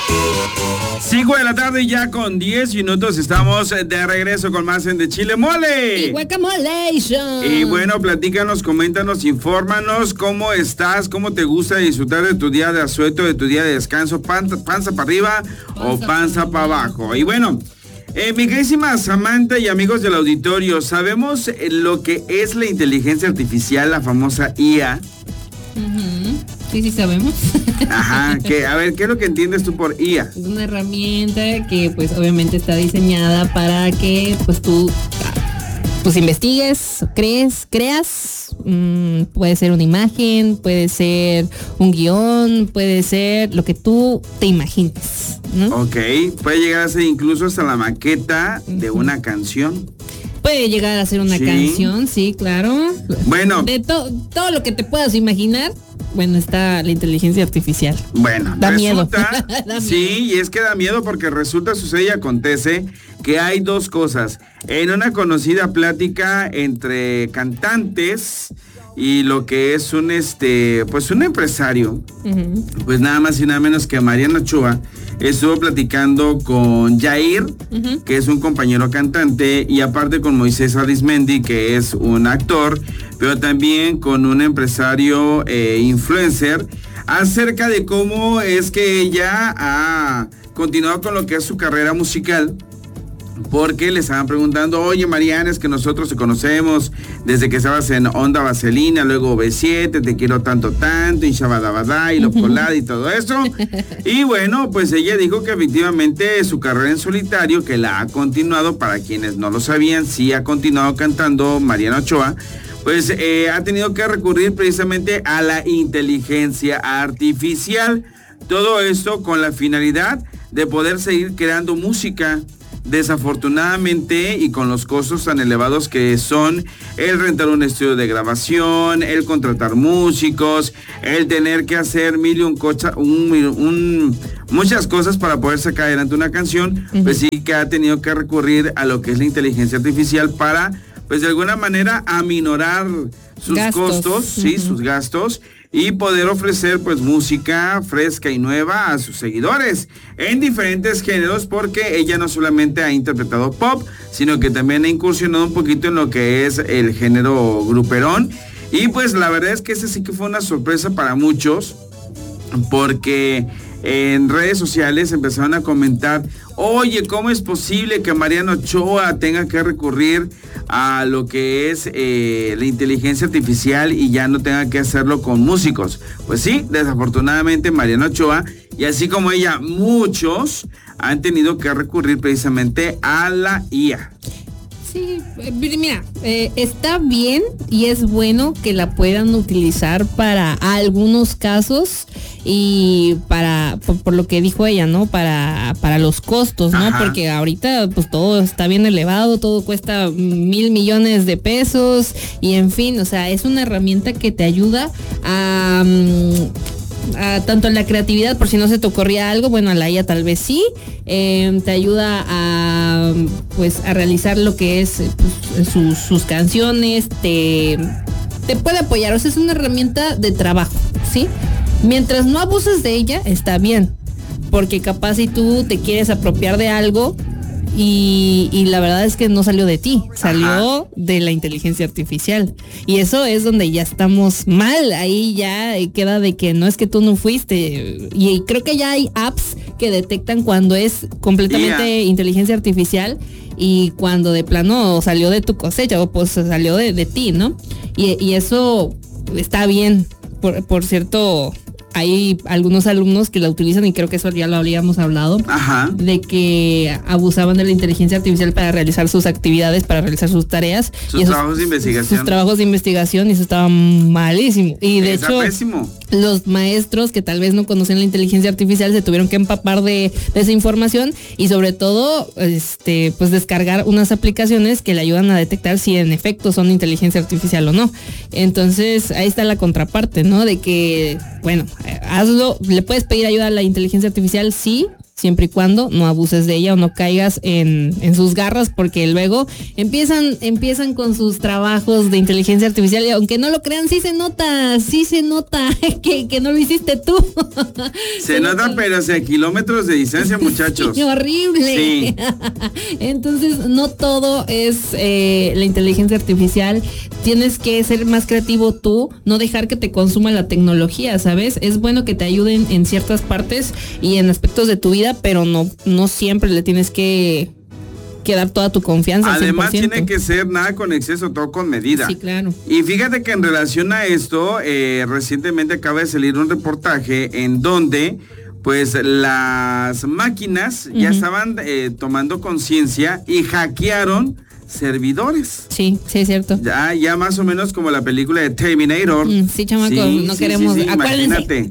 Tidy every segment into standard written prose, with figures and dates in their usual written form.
5 de la tarde ya con 10 minutos estamos de regreso con más en De Chile Mole. Y Guacamolation. Y bueno, platícanos, coméntanos, infórmanos cómo estás, cómo te gusta disfrutar de tu día de asueto, de tu día de descanso, panza para arriba o panza para abajo. Y bueno, mi queridísima Samantha y amigos del auditorio, ¿sabemos lo que es la inteligencia artificial, la famosa IA? Sí sabemos. Ajá, a ver, ¿qué es lo que entiendes tú por IA? Es una herramienta que pues obviamente está diseñada para que pues tú pues investigues, creas, puede ser una imagen, puede ser un guión, puede ser lo que tú te imagines, ¿no? Ok, puede llegar a ser incluso hasta la maqueta de una canción. Puede llegar a ser una canción, sí, claro. Bueno. De todo lo que te puedas imaginar, bueno, está la inteligencia artificial. Bueno, da miedo. Sí, y es que da miedo porque sucede y acontece que hay dos cosas. En una conocida plática entre cantantes y lo que es un empresario, pues nada más y nada menos que Mariano Ochoa estuvo platicando con Jair, que es un compañero cantante, y aparte con Moisés Arismendi, que es un actor, pero también con un empresario influencer, acerca de cómo es que ella ha continuado con lo que es su carrera musical. Porque le estaban preguntando, oye Mariana, es que nosotros te conocemos desde que estabas en Onda Vaselina, luego B7, te quiero tanto, y Shabadabadá, y Locolada y todo eso. Y bueno, pues ella dijo que efectivamente su carrera en solitario, que la ha continuado, para quienes no lo sabían, sí ha continuado cantando Mariano Ochoa, pues ha tenido que recurrir precisamente a la inteligencia artificial. Todo esto con la finalidad de poder seguir creando música. Desafortunadamente, y con los costos tan elevados que son el rentar un estudio de grabación, el contratar músicos, el tener que hacer muchas cosas para poder sacar adelante una canción, pues sí que ha tenido que recurrir a lo que es la inteligencia artificial para, pues de alguna manera, aminorar sus costos, sus gastos, y poder ofrecer pues música fresca y nueva a sus seguidores en diferentes géneros, porque ella no solamente ha interpretado pop, sino que también ha incursionado un poquito en lo que es el género gruperón, y pues la verdad es que ese sí que fue una sorpresa para muchos, porque en redes sociales empezaron a comentar, oye, ¿cómo es posible que Mariano Ochoa tenga que recurrir a lo que es la inteligencia artificial y ya no tenga que hacerlo con músicos? Pues sí, desafortunadamente Mariano Ochoa, y así como ella, muchos han tenido que recurrir precisamente a la IA. Sí, mira, está bien y es bueno que la puedan utilizar para algunos casos y por lo que dijo ella, ¿no? Para los costos, ¿no? Ajá. Porque ahorita pues todo está bien elevado, todo cuesta 1,000 millones de pesos y en fin, o sea, es una herramienta que te ayuda a tanto en la creatividad, por si no se te ocurría algo, bueno, a la IA tal vez sí, te ayuda a realizar lo que es pues, sus canciones, te puede apoyar, o sea, es una herramienta de trabajo, ¿sí? Mientras no abuses de ella, está bien, porque capaz si tú te quieres apropiar de algo y la verdad es que no salió de ti, salió de la inteligencia artificial, y eso es donde ya estamos mal, ahí ya queda de que no es que tú no fuiste, y creo que ya hay apps que detectan cuando es completamente inteligencia artificial y cuando de plano salió de tu cosecha o pues salió de ti, ¿no? Y eso está bien, por cierto. Hay algunos alumnos que la utilizan y creo que eso ya lo habíamos hablado, de que abusaban de la inteligencia artificial para realizar sus actividades, para realizar sus tareas. Sus trabajos de investigación. Sus trabajos de investigación, y eso estaba malísimo. Y de hecho, pésimo. Los maestros que tal vez no conocen la inteligencia artificial se tuvieron que empapar de esa información y sobre todo pues descargar unas aplicaciones que le ayudan a detectar si en efecto son inteligencia artificial o no. Entonces ahí está la contraparte, ¿no? De que, bueno, hazlo, le puedes pedir ayuda a la inteligencia artificial, sí, siempre y cuando no abuses de ella o no caigas en sus garras, porque luego empiezan con sus trabajos de inteligencia artificial y aunque no lo crean, sí se nota que no lo hiciste tú. Se nota, pero a kilómetros de distancia, muchachos. Horrible. Sí. Entonces, no todo es la inteligencia artificial. Tienes que ser más creativo tú, no dejar que te consuma la tecnología, ¿sabes? Es bueno que te ayuden en ciertas partes y en aspectos de tu vida, pero no siempre le tienes que dar toda tu confianza. Además 100%. Tiene que ser nada con exceso, todo con medida. Sí, claro. Y fíjate que en relación a esto, recientemente acaba de salir un reportaje en donde pues las máquinas ya estaban tomando conciencia y hackearon servidores. Sí, es cierto. Ya más o menos como la película de Terminator. Sí, chamaco, no queremos. Sí, imagínate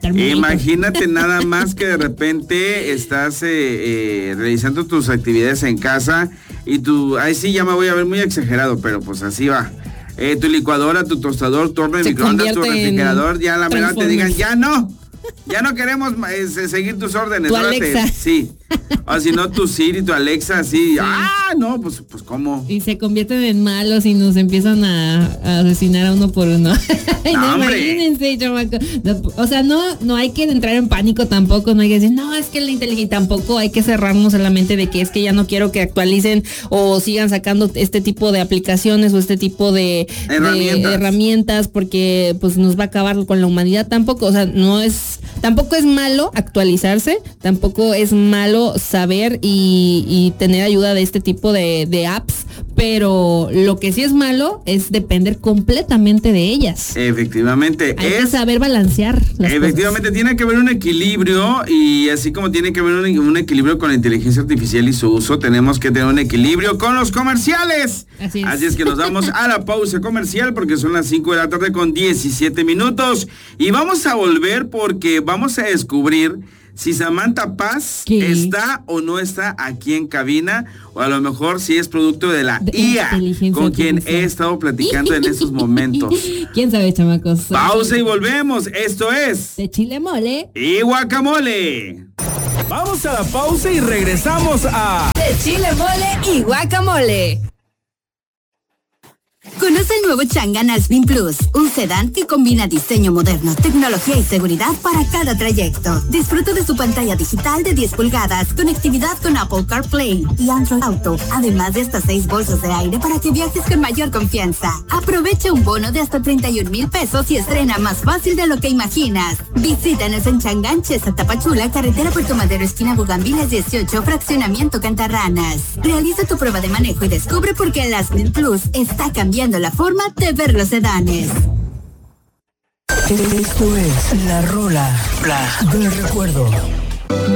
nada más que de repente estás realizando tus actividades en casa y ahí sí ya me voy a ver muy exagerado, pero pues así va. Tu licuadora, tu tostador, tu horno de microondas, tu refrigerador, ya la verdad te digan, ya no queremos seguir tus órdenes. Tu Alexa. Sí. O si no, tu Siri, tu Alexa, sí. No, pues ¿cómo? Y se convierten en malos y nos empiezan a asesinar a uno por uno. Imagínense, chamaco. O sea, no hay que entrar en pánico tampoco, no hay que decir, no, es que la inteligencia, tampoco hay que cerrarnos en la mente de que es que ya no quiero que actualicen o sigan sacando este tipo de aplicaciones o este tipo de herramientas porque pues nos va a acabar con la humanidad tampoco. O sea, tampoco es malo actualizarse, tampoco es malo saber y tener ayuda de este tipo de apps, pero lo que sí es malo es depender completamente de ellas. Efectivamente. Hay que saber balancear las efectivamente, cosas. Tiene que haber un equilibrio y así como tiene que haber un equilibrio con la inteligencia artificial y su uso, tenemos que tener un equilibrio con los comerciales. Así es que nos vamos a la pausa comercial porque son las 5 de la tarde con 17 minutos y vamos a volver porque vamos a descubrir si Samantha Paz está o no está aquí en cabina, o a lo mejor si es producto de la IA con quien he estado platicando en esos momentos. ¿Quién sabe, chamacos? Pausa y volvemos. Esto es De Chile Mole y Guacamole. Vamos a la pausa y regresamos a De Chile Mole y Guacamole. Conoce el nuevo Changan Alpine Plus, un sedán que combina diseño moderno, tecnología y seguridad para cada trayecto. Disfruta de su pantalla digital de 10 pulgadas, conectividad con Apple CarPlay y Android Auto, además de hasta 6 bolsas de aire para que viajes con mayor confianza. Aprovecha un bono de hasta 31,000 pesos y estrena más fácil de lo que imaginas. Visítanos en Changan, Chesa, Tapachula, carretera Puerto Madero, esquina Bugambiles 18, fraccionamiento Cantarranas. Realiza tu prueba de manejo y descubre por qué el Alpine Plus está cambiando la forma de ver los sedanes. Esto es la rola del recuerdo.